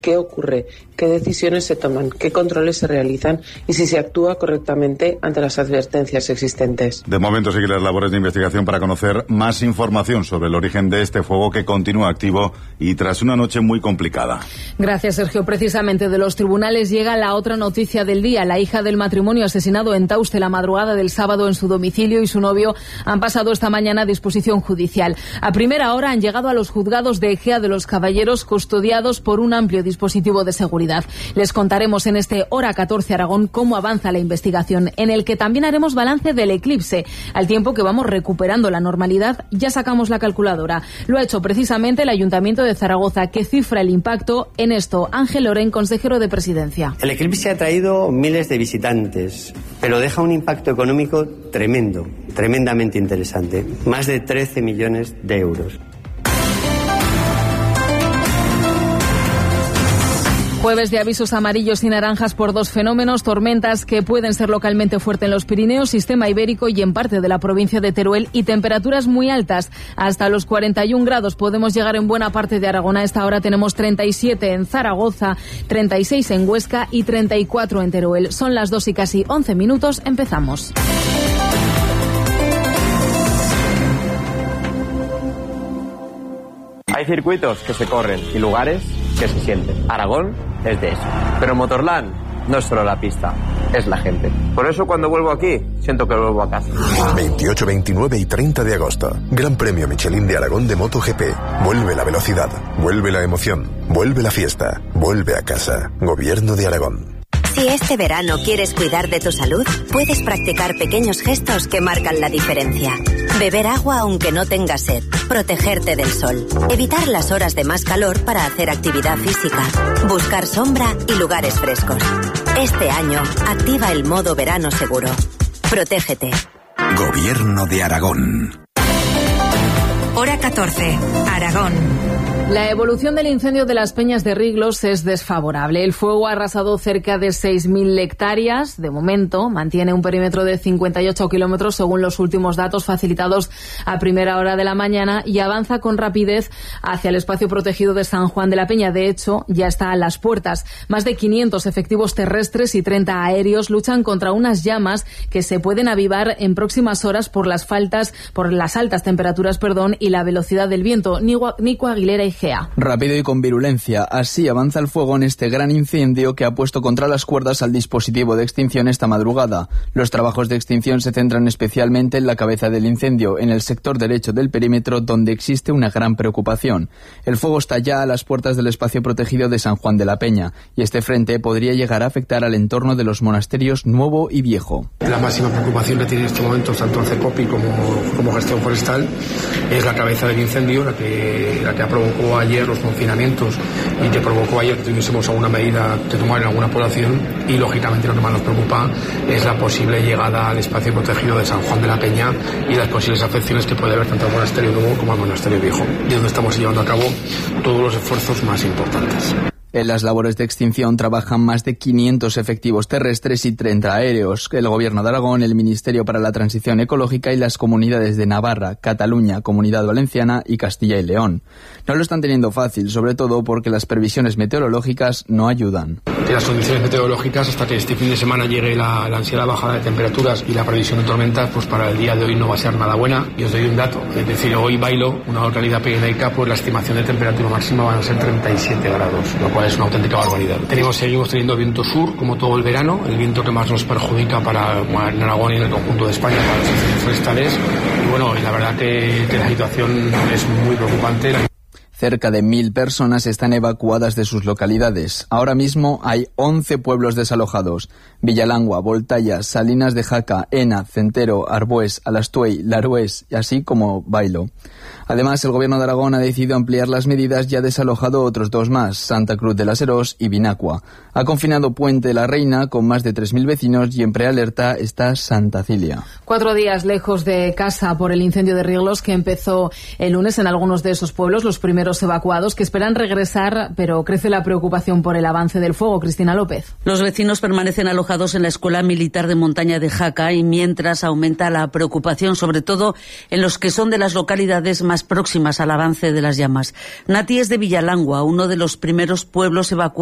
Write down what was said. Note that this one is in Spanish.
qué ocurre, qué decisiones se toman, qué controles se realizan y si se actúa correctamente ante las advertencias existentes. De momento siguen las labores de investigación para conocer más información sobre el origen de este fuego que continúa activo y tras una noche muy complicada. Gracias, Sergio. Precisamente de los tribunales llega la otra noticia del día. La hija del matrimonio asesinado en Tauste la madrugada del sábado en su domicilio y su novio han pasado esta mañana a disposición judicial. A primera hora han llegado a los juzgados de Ejea de los Caballeros, custodiados por un amplio dispositivo de seguridad. Les contaremos en este Hora 14 Aragón cómo avanza la investigación, en el que también haremos balance del eclipse. Al tiempo que vamos recuperando la normalidad, ya sacamos la calculadora. Lo ha hecho precisamente el Ayuntamiento de Zaragoza, que cifra el impacto en esto. Ángel Loren, consejero de Presidencia. El eclipse ha traído miles de visitantes, pero deja un impacto económico tremendo, tremendamente interesante. Más de 13 millones de euros. Jueves de avisos amarillos y naranjas por dos fenómenos: tormentas que pueden ser localmente fuertes en los Pirineos, sistema ibérico y en parte de la provincia de Teruel, y temperaturas muy altas, hasta los 41 grados. Podemos llegar en buena parte de Aragón. A esta hora tenemos 37 en Zaragoza, 36 en Huesca y 34 en Teruel. Son las 2 y casi 11 minutos. Empezamos. Hay circuitos que se corren y lugares que se sienten. Aragón es de eso. Pero Motorland no es solo la pista, es la gente. Por eso cuando vuelvo aquí, siento que vuelvo a casa. 28, 29 y 30 de agosto. Gran Premio Michelin de Aragón de MotoGP. Vuelve la velocidad, vuelve la emoción, vuelve la fiesta, vuelve a casa. Gobierno de Aragón. Si este verano quieres cuidar de tu salud, puedes practicar pequeños gestos que marcan la diferencia. Beber agua aunque no tengas sed. Protegerte del sol. Evitar las horas de más calor para hacer actividad física. Buscar sombra y lugares frescos. Este año, activa el modo verano seguro. Protégete. Gobierno de Aragón. Hora 14. Aragón. La evolución del incendio de las Peñas de Riglos es desfavorable. El fuego ha arrasado cerca de 6.000 hectáreas. De momento, mantiene un perímetro de 58 kilómetros, según los últimos datos facilitados a primera hora de la mañana, y avanza con rapidez hacia el espacio protegido de San Juan de la Peña. De hecho, ya está a las puertas. Más de 500 efectivos terrestres y 30 aéreos luchan contra unas llamas que se pueden avivar en próximas horas por las altas temperaturas, y la velocidad del viento. Nico Aguilera y Gea. Rápido y con virulencia. Así avanza el fuego en este gran incendio que ha puesto contra las cuerdas al dispositivo de extinción esta madrugada. Los trabajos de extinción se centran especialmente en la cabeza del incendio, en el sector derecho del perímetro, donde existe una gran preocupación. El fuego está ya a las puertas del espacio protegido de San Juan de la Peña, y este frente podría llegar a afectar al entorno de los monasterios Nuevo y Viejo. La máxima preocupación que tiene en este momento tanto CEPOPI como Gestión Forestal es la cabeza del incendio, la que provocó ayer los confinamientos y que provocó ayer que tuviésemos alguna medida que tomar en alguna población, y lógicamente lo que más nos preocupa es la posible llegada al espacio protegido de San Juan de la Peña y las posibles afecciones que puede haber tanto al monasterio Nuevo como al monasterio Viejo, y donde estamos llevando a cabo todos los esfuerzos más importantes. En las labores de extinción trabajan más de 500 efectivos terrestres y 30 aéreos. El Gobierno de Aragón, el Ministerio para la Transición Ecológica y las comunidades de Navarra, Cataluña, Comunidad Valenciana y Castilla y León. No lo están teniendo fácil, sobre todo porque las previsiones meteorológicas no ayudan. Que las condiciones meteorológicas, hasta que este fin de semana llegue la ansiada bajada de temperaturas y la previsión de tormentas, pues para el día de hoy no va a ser nada buena. Y os doy un dato, es decir, hoy Bailo, una localidad pirenaica, pues la estimación de temperatura máxima van a ser 37 grados, lo cual es una auténtica barbaridad. Seguimos teniendo viento sur, como todo el verano, el viento que más nos perjudica en Aragón y en el conjunto de España para los incendios forestales. Y bueno, la verdad que la situación es muy preocupante. Cerca de 1.000 personas están evacuadas de sus localidades. Ahora mismo hay 11 pueblos desalojados: Villalangua, Voltaya, Salinas de Jaca, Ena, Centero, Arbués, Alastuey, Larués, así como Bailo. Además, el Gobierno de Aragón ha decidido ampliar las medidas y ha desalojado otros dos más: Santa Cruz de las Herós y Vinacua. Ha confinado Puente de la Reina con más de 3.000 vecinos, y en prealerta está Santa Cilia. 4 días lejos de casa por el incendio de Riglos, que empezó el lunes en algunos de esos pueblos, los primeros evacuados que esperan regresar, pero crece la preocupación por el avance del fuego. Cristina López. Los vecinos permanecen alojados en la Escuela Militar de Montaña de Jaca, y mientras aumenta la preocupación, sobre todo en los que son de las localidades más más próximas al avance de las llamas. Nati es de Villalangua, uno de los primeros pueblos evacuados